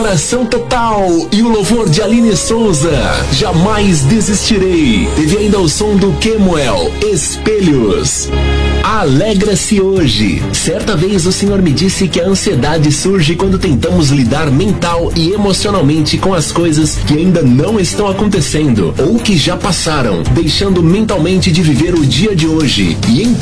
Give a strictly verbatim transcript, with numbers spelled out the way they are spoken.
Adoração total e o louvor de Aline Souza. Jamais desistirei. Teve ainda o som do Kemuel, Espelhos. Alegra-se hoje. Certa vez o Senhor me disse que a ansiedade surge quando tentamos lidar mental e emocionalmente com as coisas que ainda não estão acontecendo ou que já passaram, deixando mentalmente de viver o dia de hoje. E então